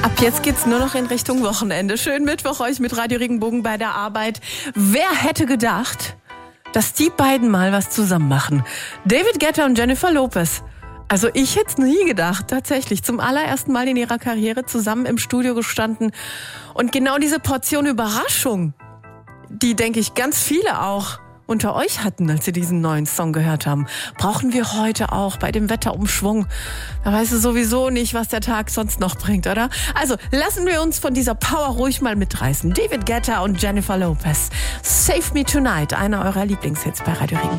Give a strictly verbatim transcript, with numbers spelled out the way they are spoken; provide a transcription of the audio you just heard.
Ab jetzt geht's nur noch in Richtung Wochenende. Schönen Mittwoch euch mit Radio Regenbogen bei der Arbeit. Wer hätte gedacht, dass die beiden mal was zusammen machen? David Guetta und Jennifer Lopez. Also ich hätte es nie gedacht, tatsächlich. Zum allerersten Mal in ihrer Karriere zusammen im Studio gestanden. Und genau diese Portion Überraschung, die, denke ich, ganz viele auch unter euch hatten, als sie diesen neuen Song gehört haben, brauchen wir heute auch bei dem Wetterumschwung. Da weißt du sowieso nicht, was der Tag sonst noch bringt, oder? Also lassen wir uns von dieser Power ruhig mal mitreißen. David Guetta und Jennifer Lopez. Save Me Tonight, einer eurer Lieblingshits bei Radio Regenbogen.